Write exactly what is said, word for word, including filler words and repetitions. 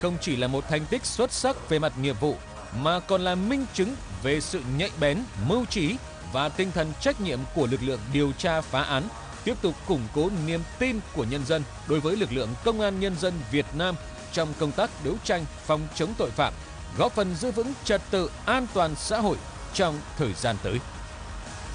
không chỉ là một thành tích xuất sắc về mặt nghiệp vụ mà còn là minh chứng về sự nhạy bén, mưu trí và tinh thần trách nhiệm của lực lượng điều tra phá án, tiếp tục củng cố niềm tin của nhân dân đối với lực lượng Công an Nhân dân Việt Nam trong công tác đấu tranh phòng chống tội phạm, góp phần giữ vững trật tự an toàn xã hội trong thời gian tới.